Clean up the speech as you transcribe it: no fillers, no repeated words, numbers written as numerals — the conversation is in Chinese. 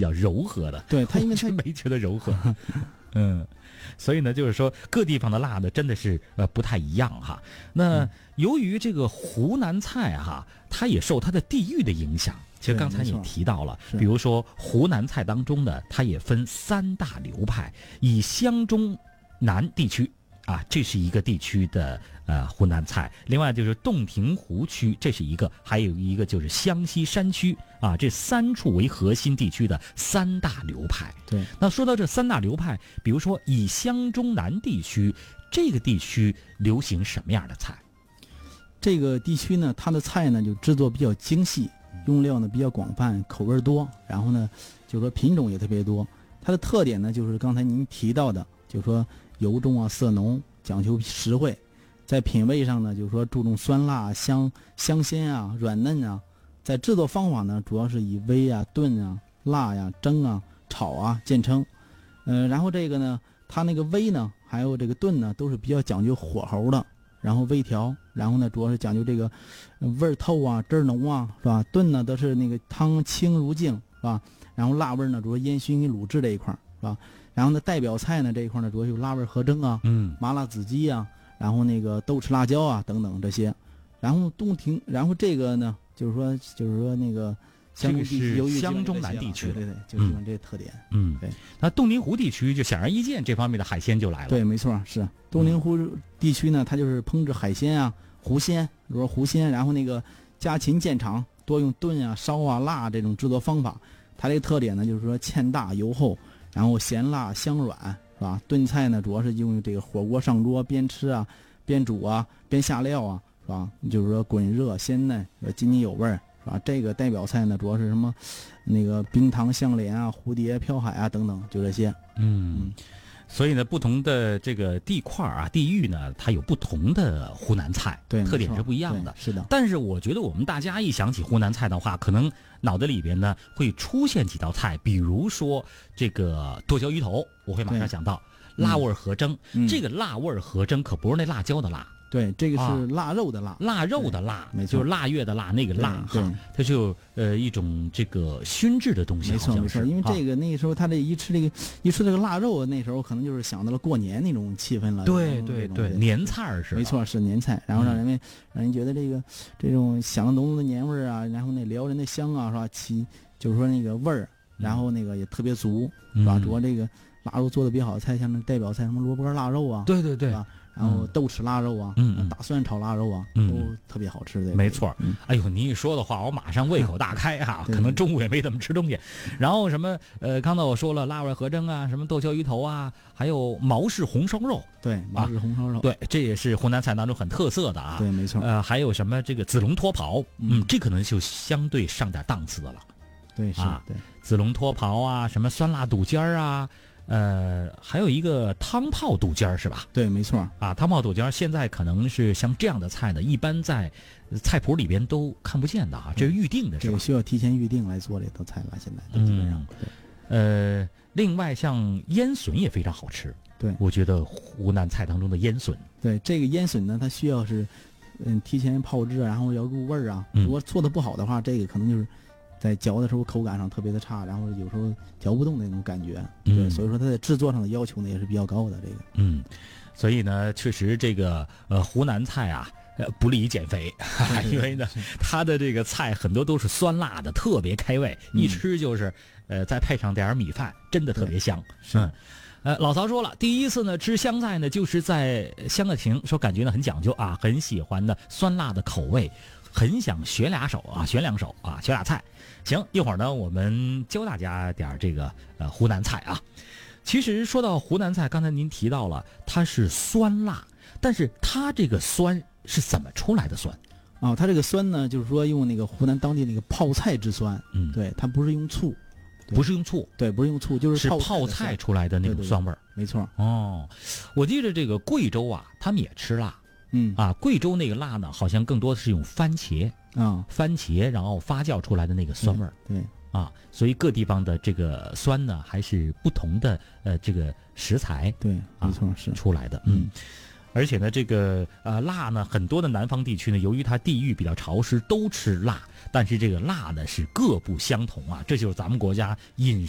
比较柔和的。 对，它因为它没觉得柔和。嗯，所以呢，就是说各地方的辣呢，真的是不太一样哈。那由于这个湖南菜哈，它也受它的地域的影响。其实刚才你提到了，比如说湖南菜当中呢，它也分3大流派，以湘中南地区啊，这是一个地区的湖南菜。另外就是洞庭湖区，这是一个，还有一个就是湘西山区啊，这3处为核心地区的3大流派。 对， 那说到这3大流派，比如说以湘中南地区，这个地区流行什么样的菜？ 这个地区呢，它的菜呢就制作比较精细，用料呢比较广泛，口味多，然后呢就是说品种也特别多。它的特点呢就是刚才您提到的，就是说油重啊，色浓，讲究实惠。在品味上呢，就是说注重酸辣、香鲜啊、软嫩啊。在制作方法呢，主要是以煨啊、炖啊、辣呀、蒸啊、炒啊见称。然后这个呢，它那个煨呢，还有这个炖呢，都是比较讲究火候的。然后微调，然后呢，主要是讲究这个味儿透啊，汁儿浓啊，是吧？炖呢都是那个汤清如镜，是吧？然后辣味呢，主要烟熏与卤制这一块，是吧？然后呢，代表菜呢这一块呢，主要有辣味合蒸啊，麻辣子鸡啊，然后那个豆豉辣椒啊等等这些。然后这个呢，就是说那个。 这个是湘中南地区， 对，就是这特点。对。 那洞庭湖地区就显而易见，这方面的海鲜就来了。 对，没错，是洞庭湖地区呢，它就是烹制海鲜啊，湖鲜，比如说湖鲜，然后那个家禽见长，多用炖啊、烧啊、辣这种制作方法。它这个特点呢，就是说芡大油厚，然后咸辣香软，是吧？炖菜呢，主要是用这个火锅上桌，边吃啊，边煮啊，边下料啊，是吧？就是说滚热鲜嫩，津津有味儿。是吧？这个代表菜呢，主要是什么？那个冰糖相连啊，蝴蝶飘海啊等等，就这些。 所以呢，不同的这个地块啊、地域呢，它有不同的湖南菜， 对， 特点是不一样的。 是的。 但是我觉得我们大家一想起湖南菜的话，可能脑袋里边呢会出现几道菜，比如说这个剁椒鱼头，我会马上想到辣味合蒸。这个辣味合蒸可不是那辣椒的辣。 对，这个是腊肉的腊， 腊肉的腊， 没错， 就是腊月的腊，那个腊哈，它就一种这个熏制的东西， 没错，因为这个那时候他这一吃这个腊肉，那时候可能就是想到了过年那种气氛了。 对，年菜是， 没错，是年菜，然后让人觉得这种想浓浓的年味儿啊，然后那撩人的香啊，是吧？就是说那个味儿，然后那个也特别足，是吧？主要这个腊肉做的比较好的菜，像那代表菜什么萝卜干腊肉啊， 对， 是吧？然后豆豉腊肉啊，大蒜炒腊肉啊，都特别好吃的。 没错。哎呦，你一说的话，我马上胃口大开哈，可能中午也没怎么吃东西。然后什么刚才我说了辣味合蒸啊，什么剁椒鱼头啊，还有毛氏红烧肉。 对，毛氏红烧肉。 对，这也是湖南菜当中很特色的啊。 对，没错。 还有什么这个子龙脱袍，这可能就相对上点档次的了。 对，是对。 子龙脱袍啊，什么酸辣肚尖儿啊。还有一个汤泡肚尖儿是吧？ 对，没错啊，汤泡肚尖儿现在可能是像这样的菜呢，一般在菜谱里边都看不见的啊，这是预定的是吧？ 这个需要提前预定来做这道菜了，现在基本上。 另外像腌笋也非常好吃。 对， 我觉得湖南菜当中的腌笋， 对这个腌笋呢，它需要是提前泡制，然后要入味儿啊。如果做的不好的话，这个可能就是。在嚼的时候口感上特别的差，然后有时候嚼不动那种感觉，对，所以说它在制作上的要求呢也是比较高的。这个， 所以呢，确实这个湖南菜啊，不利于减肥，因为呢，它的这个菜很多都是酸辣的，特别开胃，一吃就是再配上点米饭，真的特别香。老曹说了，第一次呢吃湘菜呢，就是在湘乐亭，说感觉呢很讲究啊，很喜欢的酸辣的口味。很想学两手啊，学俩菜。行，一会儿呢，我们教大家点这个湖南菜啊。其实说到湖南菜，刚才您提到了它是酸辣，但是它这个酸是怎么出来的酸？ 它这个酸呢，就是说用那个湖南当地那个泡菜之酸，对，它不是用醋， 不是用醋， 对，不是用醋，就是泡菜出来的那种酸味儿， 没错。 我记得这个贵州啊，他们也吃辣。贵州那个辣呢，好像更多的是用番茄番茄然后发酵出来的那个酸味儿。 对所以各地方的这个酸呢，还是不同的这个食材对，没错是出来的。而且呢，这个辣呢，很多的南方地区呢，由于它地域比较潮湿，都吃辣，但是这个辣呢是各不相同啊，这就是咱们国家饮